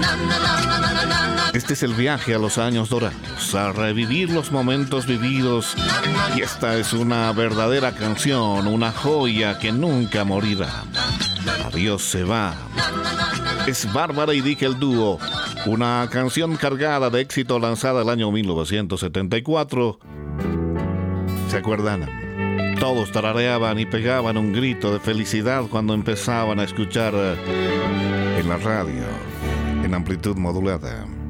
Este es el viaje a los años dorados, a revivir los momentos vividos. Y esta es una verdadera canción, una joya que nunca morirá. Adiós se va. Es Bárbara y Dick el dúo. Una canción cargada de éxito lanzada el año 1974. ¿Se acuerdan? Todos tarareaban y pegaban un grito de felicidad cuando empezaban a escuchar en la radio, en amplitud modulada.